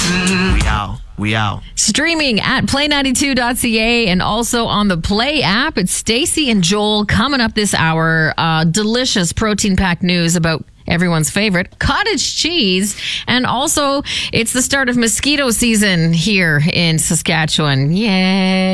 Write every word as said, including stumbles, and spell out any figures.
We out. We out. Streaming at play ninety-two dot c a and also on the Play app. It's Stacey and Joel coming up this hour. Uh, delicious protein-packed news about everyone's favorite, cottage cheese. And also, it's the start of mosquito season here in Saskatchewan. Yay.